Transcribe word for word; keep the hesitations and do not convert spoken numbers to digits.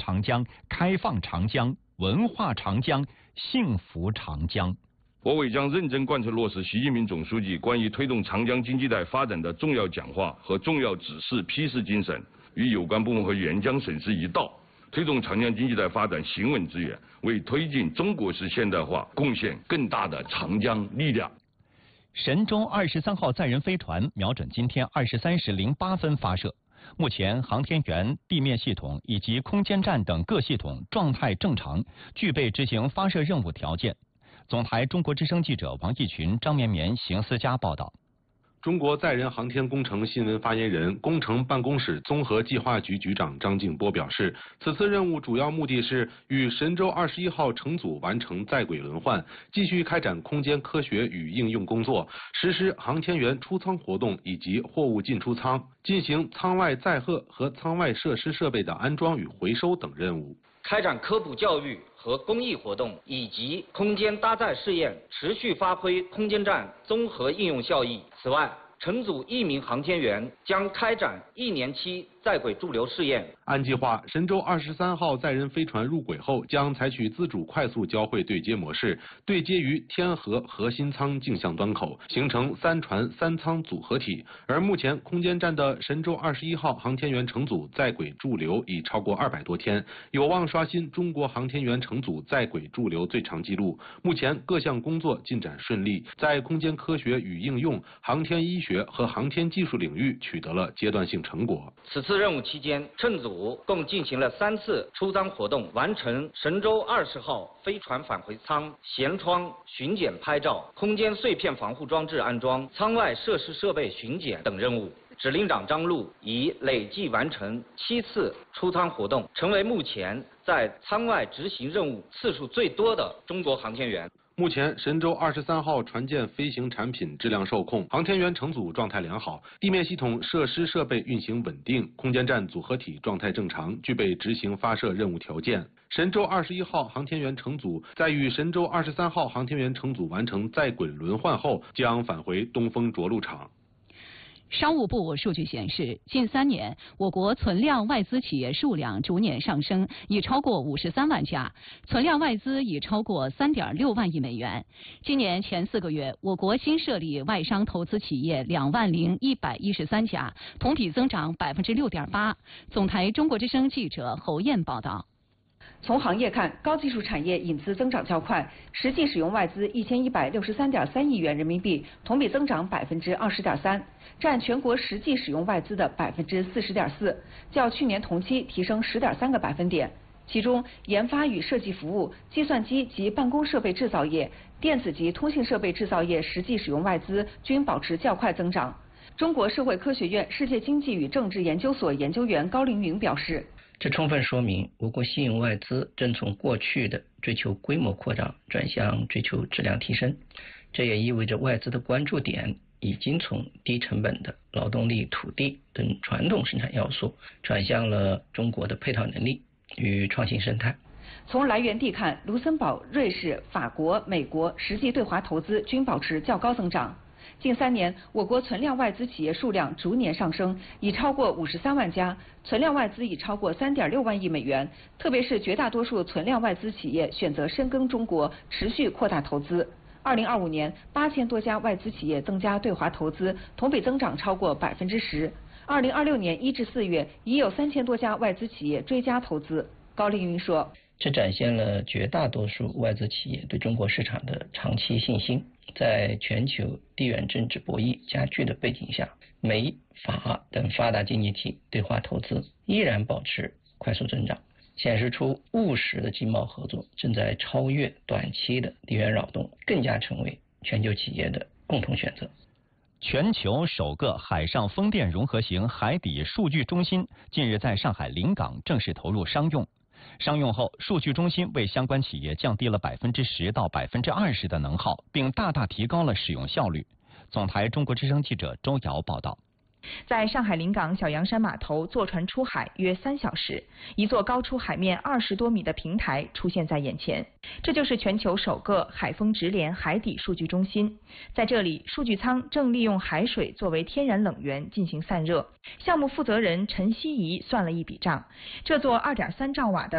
长江、开放长江、文化长江、幸福长江。 我委将认真贯彻落实习近平总书记关于推动长江经济带发展的重要讲话和重要指示批示精神，与有关部门和援疆省市一道，推动长江经济带发展行稳致远，为推进中国式现代化贡献更大的长江力量。 神舟二十三号载人飞船瞄准今天二十三时零八分发射，目前航天员、地面系统以及空间站等各系统状态正常，具备执行发射任务条件。总台中国之声记者王毅群、张绵绵、邢思佳报道。 中国载人航天工程新闻发言人、工程办公室综合计划局局长张静波表示，此次任务主要目的是与神舟二十一号乘组完成在轨轮换，继续开展空间科学与应用工作，实施航天员出舱活动以及货物进出舱，进行舱外载荷和舱外设施设备的安装与回收等任务。 开展科普教育和公益活动以及空间搭载试验，持续发挥空间站综合应用效益。此外，乘组一名航天员将开展一年期在轨驻留试验。 按计划，神舟二十三号载人飞船入轨后，将采取自主快速交会对接模式，对接于天河核心舱径向端口，形成三船三舱组合体。而目前空间站的神舟二十一号航天员乘组在轨驻留已超过二百多天，有望刷新中国航天员乘组在轨驻留最长纪录。目前各项工作进展顺利，在空间科学与应用、航天医学和航天技术领域取得了阶段性成果。 此次任务期间，乘组共进行了三次出舱活动，完成神舟二十号飞船返回舱舷窗巡检拍照、空间碎片防护装置安装、舱外设施设备巡检等任务。指令长张璐已累计完成七次出舱活动，成为目前在舱外执行任务次数最多的中国航天员。 目前，神舟二十三号船舰飞行产品质量受控，航天员乘组状态良好，地面系统设施设备运行稳定，空间站组合体状态正常，具备执行发射任务条件。神舟二十一号航天员乘组在与神舟二十三号航天员乘组完成在轨轮换后，将返回东风着陆场。 商务部数据显示，近三年我国存量外资企业数量逐年上升，已超过五十三万家，存量外资已超过三点六万亿美元。今年前四个月，我国新设立外商投资企业两万零一百一十三家，同比增长百分之六点八。总台中国之声记者侯燕报道。 从行业看，高技术产业引资增长较快，实际使用外资一千一百六十三点三亿元人民币，同比增长百分之二十点三，占全国实际使用外资的百分之四十点四，较去年同期提升十点三个百分点。其中，研发与设计服务、计算机及办公设备制造业、电子及通信设备制造业实际使用外资均保持较快增长。中国社会科学院世界经济与政治研究所研究员高凌云表示。 这充分说明，我国吸引外资正从过去的追求规模扩张转向追求质量提升。这也意味着外资的关注点已经从低成本的劳动力、土地等传统生产要素，转向了中国的配套能力与创新生态。 从来源地看，卢森堡、瑞士、法国、美国实际对华投资均保持较高增长。近三年，我国存量外资企业数量逐年上升，已超过五十三万家，存量外资已超过三点六万亿美元。特别是绝大多数存量外资企业选择深耕中国，持续扩大投资。二零二五年，八千多家外资企业增加对华投资，同比增长超过百分之十。二零二六年一至四月，已有三千多家外资企业追加投资。高凌云说。 这展现了绝大多数外资企业对中国市场的长期信心。在全球地缘政治博弈加剧的背景下，美、法等发达经济体对华投资依然保持快速增长，显示出务实的经贸合作正在超越短期的地缘扰动，更加成为全球企业的共同选择。 全球首个海上风电融合型海底数据中心近日在上海临港正式投入商用。商用后，数据中心为相关企业降低了百分之十到百分之二十的能耗，并大大提高了使用效率。总台中国之声记者周瑶报道。 在上海临港小洋山码头坐船出海约三小时，一座高出海面二十多米的平台出现在眼前，这就是全球首个海风直连海底数据中心。在这里，数据舱正利用海水作为天然冷源进行散热。项目负责人陈希怡算了一笔账，这座二点三兆瓦的